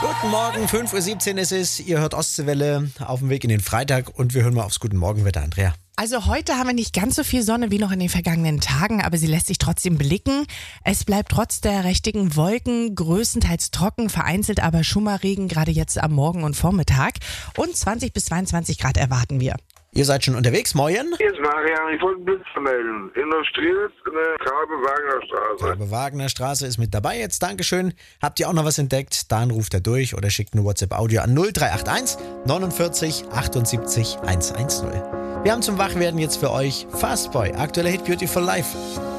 Guten Morgen, 5:17 Uhr ist es. Ihr hört Ostseewelle auf dem Weg in den Freitag und wir hören mal aufs Guten Morgenwetter, Andrea. Also heute haben wir nicht ganz so viel Sonne wie noch in den vergangenen Tagen, aber sie lässt sich trotzdem blicken. Es bleibt trotz der richtigen Wolken größtenteils trocken, vereinzelt aber Schummerregen, gerade jetzt am Morgen und Vormittag. Und 20 bis 22 Grad erwarten wir. Ihr seid schon unterwegs, moin? Hier ist Marian, ich wollte einen Blitz vermelden. Industriels in der Karbe-Wagner-Straße. Karbe-Wagner-Straße ist mit dabei jetzt, Dankeschön. Habt ihr auch noch was entdeckt? Dann ruft er durch oder schickt eine WhatsApp-Audio an 0381 49 78 110. Wir haben zum Wachwerden jetzt für euch Fastboy, aktueller Hit Beautiful Life.